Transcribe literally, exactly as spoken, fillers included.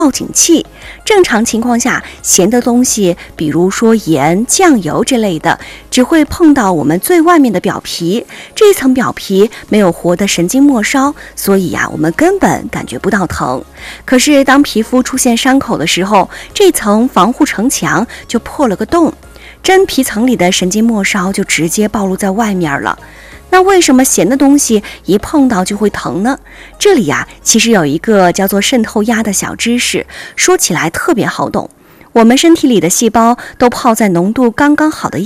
报警器。正常情况下，咸的东西，比如说盐、酱油之类的，只会碰到我们最外面的表皮，这层表皮没有活的神经末梢，所以呀、啊，我们根本感觉不到疼。可是当皮肤出现伤口的时候，这层防护城墙就破了个洞，真皮层里的神经末梢就直接暴露在外面了。那为什么咸的东西一碰到就会疼呢？这里呀、啊，其实有一个叫做渗透压的小知识，说起来特别好懂。我们身体里的细胞都泡在浓度刚刚好的